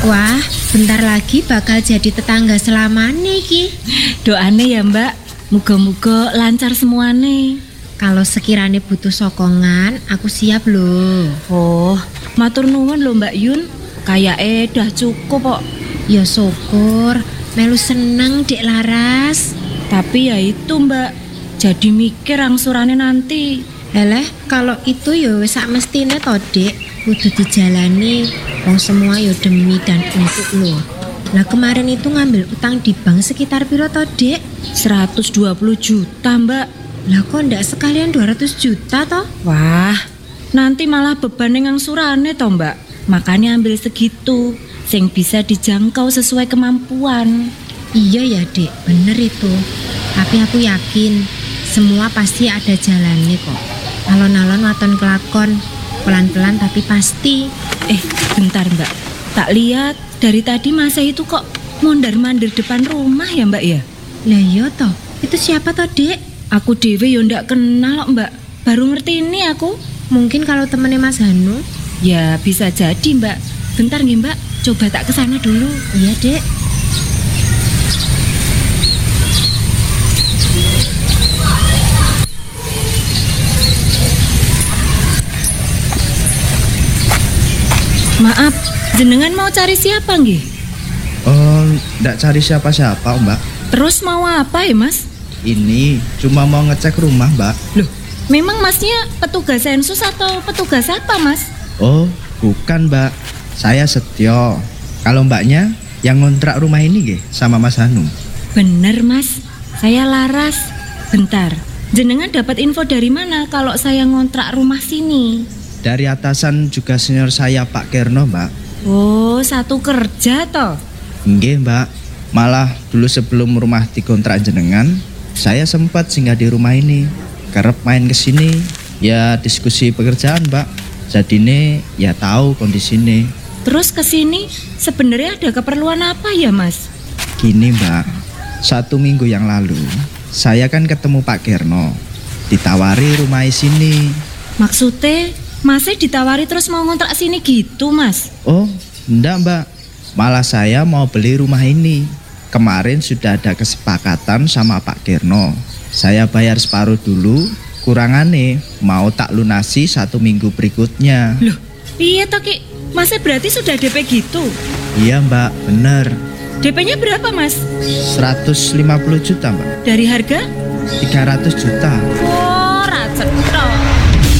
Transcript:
Wah, bentar lagi bakal jadi tetangga selamanya iki. Doane ya Mbak, muga-muga lancar semuane. Kalau sekiranya butuh sokongan, aku siap loh. Oh, matur nuwun lho Mbak Yun. Kayake dah cukup kok. Ya syukur, melu seneng Dek Laras. Tapi ya itu Mbak, jadi mikir angsurane nanti. Heleh, kalau itu ya wis sak mestine to, Dek. Kudu dijalani. Wong semua ya demi dan untuk lo. Lah kemarin itu ngambil utang di bank sekitar piro to, Dek? 120 juta Mbak. Lah kok ndak sekalian 200 juta toh? Wah, nanti malah beban yang angsurane toh Mbak. Makanya ambil segitu, sing bisa dijangkau sesuai kemampuan. Iya ya Dek, bener itu. Tapi aku yakin semua pasti ada jalannya kok. Alon-alon waton kelakon, pelan-pelan tapi pasti. Bentar Mbak, tak lihat dari tadi masa itu kok mondar-mandir depan rumah ya Mbak ya? Lah iya toh, itu siapa toh Dek? Aku dewe yo ndak kenal kok Mbak, baru ngerti ini aku. Mungkin kalau temennya Mas Hanu. Ya bisa jadi Mbak. Bentar nih Mbak, coba tak kesana dulu. Iya Dek. Maaf, jenengan mau cari siapa nggih? Oh, ndak cari siapa-siapa Mbak. Terus mau apa ya Mas? Ini cuma mau ngecek rumah Mbak. Loh, memang Masnya petugas sensus atau petugas apa Mas? Oh, bukan Mbak. Saya Setio. Kalau Mbaknya yang ngontrak rumah ini nggih sama Mas Hanum. Bener Mas, saya Laras. Bentar, jenengan dapat info dari mana kalau saya ngontrak rumah sini? Dari atasan juga senior saya Pak Kerno Mbak. Oh, satu kerja toh? Nggih Mbak. Malah dulu sebelum rumah dikontrak jenengan, saya sempat singgah di rumah ini. Kerep main ke sini, ya diskusi pekerjaan Mbak. Jadi ini ya tahu kondisi ini. Terus ke sini sebenarnya ada keperluan apa ya Mas? Gini Mbak, 1 minggu yang lalu saya kan ketemu Pak Kerno, ditawari rumah di sini. Maksudnya Masnya ditawari terus mau ngontrak sini gitu Mas? Oh, enggak Mbak, malah saya mau beli rumah ini. Kemarin sudah ada kesepakatan sama Pak Kerno. Saya bayar separuh dulu, kurangane mau tak lunasi 1 minggu berikutnya. Loh, iya toh Ki? Masnya berarti sudah DP gitu? Iya Mbak, bener. DP-nya berapa Mas? 150 juta Mbak. Dari harga? 300 juta. Oh, racet.